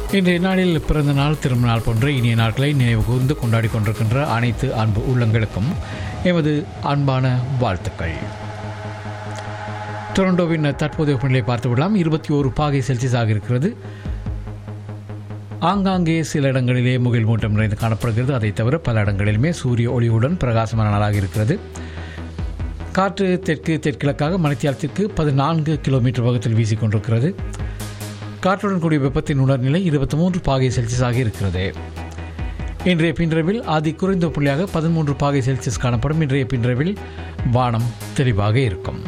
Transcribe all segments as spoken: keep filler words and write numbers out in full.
இன்றைய நாளில் பிறந்த நாள், திருமண நாள் போன்ற இனிய நாட்களை நினைவு கூர்ந்து கொண்டாடி கொண்டிருக்கின்ற அனைத்து அன்பு உள்ளங்களுக்கும் எமது அன்பான வாழ்த்துக்கள். டொரண்டோவின் தற்போதைய வெப்பநிலை பார்த்துவிடலாம். இருபத்தி ஓரு பாகை செல்சியஸ் ஆக இருக்கிறது. ஆங்காங்கே சில இடங்களிலே முகில் மூட்டம் நிறைந்து காணப்படுகிறது. அதை தவிர பல இடங்களிலுமே சூரிய ஒளியுடன் பிரகாசமான நாளாக இருக்கிறது. காற்று தெற்கு தெற்கிழக்காக மணித்தியாலத்திற்கு பதினான்கு கிலோமீட்டர் வேகத்தில் வீசிக்கொண்டிருக்கிறது. காற்றுடன் கூடிய வெப்பத்தின் உணர்நிலை இருபத்தி மூன்று பாகை செல்சியஸ் ஆக இருக்கிறது. இன்றைய பின்றவில் அதி குறைந்த புள்ளியாக பதிமூன்று பாகை செல்சியஸ் காணப்படும். இன்றைய பின்றவில் வானம் தெளிவாக இருக்கும்.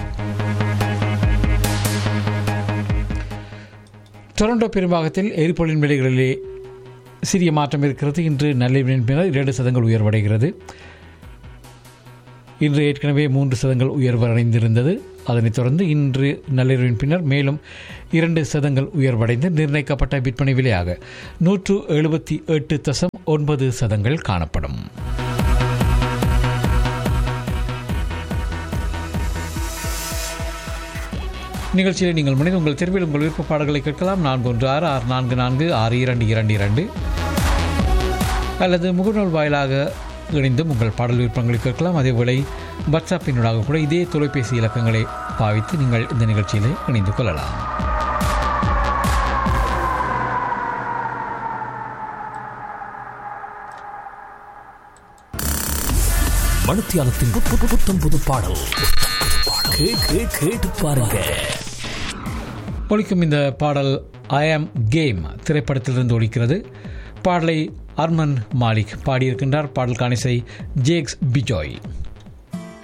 டொரண்டோ பெரும்பாகத்தில் எரிபொருளின் விலைகளிலே சிறிய மாற்றம் இருக்கிறது. இன்று நள்ளிரவின் பின்னர் இரண்டு சதங்கள் உயர்வடைகிறது. இன்று ஏற்கனவே மூன்று சதங்கள் உயர்வடைந்திருந்தது. அதனைத் தொடர்ந்து இன்று நள்ளிரவின் பின்னர் மேலும் இரண்டு சதங்கள் உயர்வடைந்து நிர்ணயிக்கப்பட்ட விற்பனை விலையாக நூற்று எழுபத்தி எட்டு தசம் ஒன்பது சதங்கள் காணப்படும். நிகழ்ச்சியில் நீங்கள் முனைந்து உங்கள் தெருவில் உங்கள் விருப்ப பாடல்களை கேட்கலாம். நான்கு ஒன்று ஆறு ஆறு நான்கு நான்கு ஆறு இரண்டு இரண்டு இரண்டு அல்லது முகநூல் வாயிலாக இணைந்தும் உங்கள் பாடல் விருப்பங்களை கேட்கலாம். அதேவேளை வாட்ஸ்அப்பினூடாக கூட இதே தொலைபேசி இலக்கங்களை பாவித்து நீங்கள் இந்த நிகழ்ச்சியில் இணைந்து கொள்ளலாம். மணித்தியாலத்தின் புத்தம் புது பாடல் கேட்டு பாருங்க. ஒலிக்கும் இந்த பாடல் ஐ ஆம் கேம் திரைப்படத்திலிருந்து ஒலிக்கிறது. பாடலை அர்மன் மாலிக் பாடியிருக்கின்றார். பாடலுக்கான இசை ஜேக்ஸ் பிஜாய்.